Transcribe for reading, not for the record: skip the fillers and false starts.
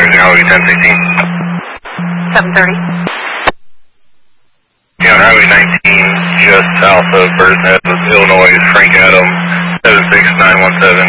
Everything Highway 1016. 730. Yeah, on Highway 19, just south of Bird's Nest, Illinois, Frank Adam, 76917.